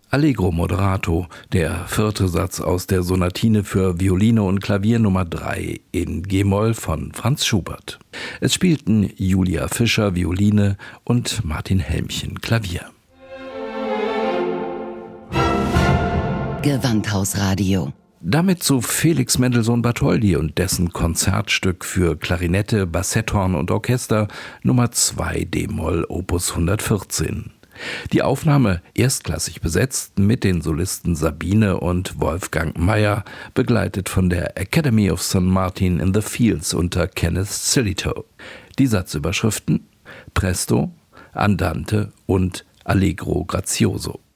Allegro moderato, der vierte Satz aus der Sonatine für Violine und Klavier Nummer 3 in G-Moll von Franz Schubert. Es spielten Julia Fischer Violine und Martin Helmchen Klavier. Gewandhausradio. Damit zu Felix Mendelssohn Bartholdy und dessen Konzertstück für Klarinette, Bassetthorn und Orchester Nummer 2 D-Moll Opus 114. Die Aufnahme erstklassig besetzt mit den Solisten Sabine und Wolfgang Mayer, begleitet von der Academy of St. Martin in the Fields unter Kenneth Sillitoe. Die Satzüberschriften Presto, Andante und Allegro grazioso.